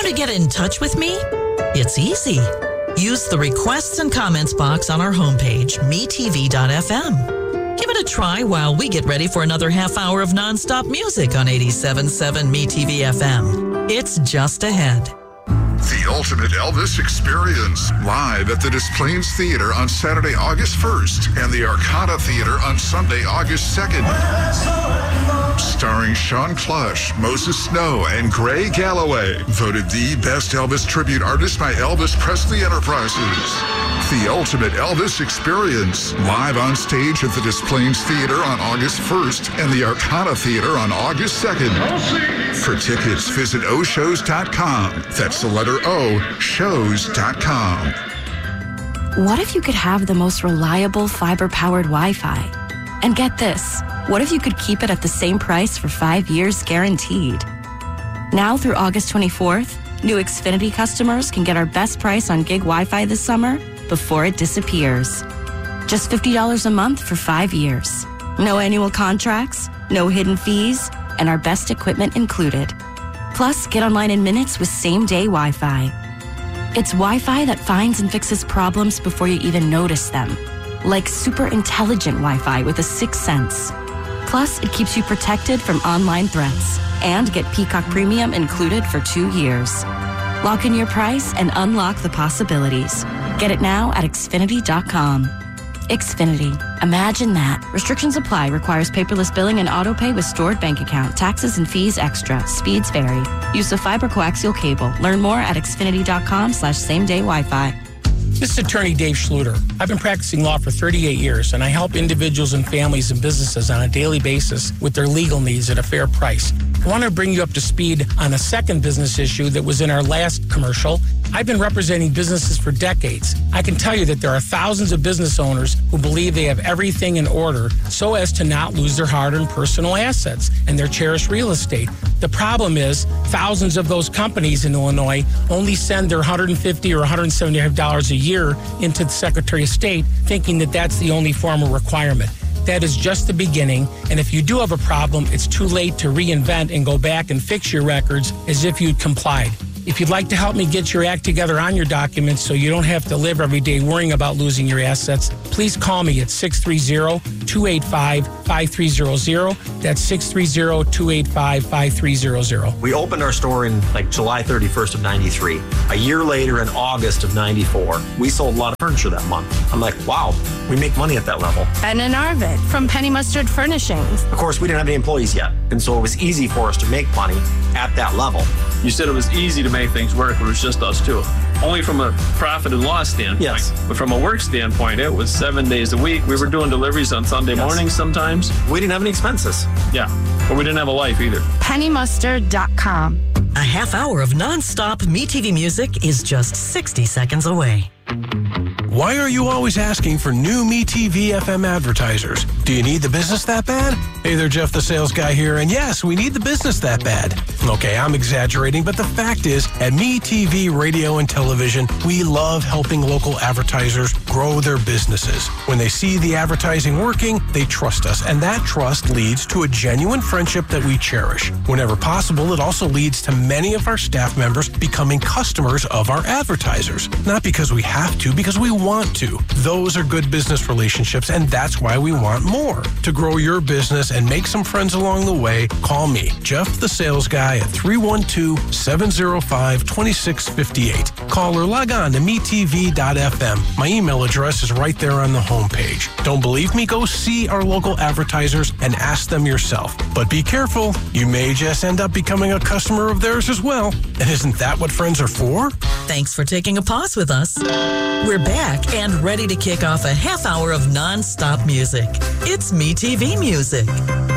Want to get in touch with me? It's easy. Use the requests and comments box on our homepage, metv.fm. Give it a try while we get ready for another half hour of nonstop music on 87.7 MeTV FM. It's just ahead. The Ultimate Elvis Experience, live at the Des Plaines Theater on Saturday, August 1st, and the Arcata Theater on Sunday, August 2nd. Starring Sean Clush, Moses Snow, and Gray Galloway. Voted the best Elvis tribute artist by Elvis Presley Enterprises. The Ultimate Elvis Experience, live on stage at the Des Plaines Theater on August 1st and the Arcata Theater on August 2nd. For tickets, visit oshows.com. That's the letter O, shows.com. What if you could have the most reliable fiber-powered Wi-Fi? And get this, what if you could keep it at the same price for 5 years guaranteed? Now through August 24th, new Xfinity customers can get our best price on gig Wi-Fi this summer before it disappears. Just $50 a month for 5 years. No annual contracts, no hidden fees, and our best equipment included. Plus, get online in minutes with same-day Wi-Fi. It's Wi-Fi that finds and fixes problems before you even notice them. Like super intelligent Wi-Fi with a sixth sense. Plus, it keeps you protected from online threats. And get Peacock Premium included for 2 years. Lock in your price and unlock the possibilities. Get it now at Xfinity.com. Xfinity. Imagine that. Restrictions apply. Requires paperless billing and auto pay with stored bank account. Taxes and fees extra. Speeds vary. Use of fiber coaxial cable. Learn more at Xfinity.com/same-day Wi-Fi. This is Attorney Dave Schluter. I've been practicing law for 38 years, and I help individuals and families and businesses on a daily basis with their legal needs at a fair price. I want to bring you up to speed on a second business issue that was in our last commercial. I've been representing businesses for decades. I can tell you that there are thousands of business owners who believe they have everything in order so as to not lose their hard-earned personal assets and their cherished real estate. The problem is thousands of those companies in Illinois only send their $150 or $175 a year into the Secretary of State, thinking that that's the only formal requirement. That is just the beginning, and if you do have a problem, it's too late to reinvent and go back and fix your records as if you'd complied. If you'd like to help me get your act together on your documents so you don't have to live every day worrying about losing your assets, please call me at 630-285-5300. That's 630-285-5300. We opened our store in July 31st of 93. A year later, in August of 94, we sold a lot of furniture that month. I'm like, wow, we make money at that level. And in Arvid from Penny Mustard Furnishings. Of course, we didn't have any employees yet, and so it was easy for us to make money at that level. You said it was easy to make things work, but it was just us two. Only from a profit and loss standpoint. Yes. But from a work standpoint, it was 7 days a week. We were doing deliveries on Sunday mornings sometimes. We didn't have any expenses. Yeah, but we didn't have a life either. PennyMustard.com. A half hour of nonstop MeTV music is just 60 seconds away. Why are you always asking for new MeTV FM advertisers? Do you need the business that bad? Hey there, Jeff the Sales Guy here, and yes, we need the business that bad. Okay, I'm exaggerating, but the fact is, at MeTV Radio and Television, we love helping local advertisers grow their businesses. When they see the advertising working, they trust us, and that trust leads to a genuine friendship that we cherish. Whenever possible, it also leads to many of our staff members becoming customers of our advertisers. Not because we have to, because we want to. Those are good business relationships, and that's why we want more. To grow your business and make some friends along the way, call me, Jeff the Sales Guy, at 312-705-2658. Call or log on to metv.fm. My email address is right there on the homepage. Don't believe me? Go see our local advertisers and ask them yourself. But be careful. You may just end up becoming a customer of theirs as well. And isn't that what friends are for? Thanks for taking a pause with us. We're back and ready to kick off a half hour of non-stop music. It's MeTV Music.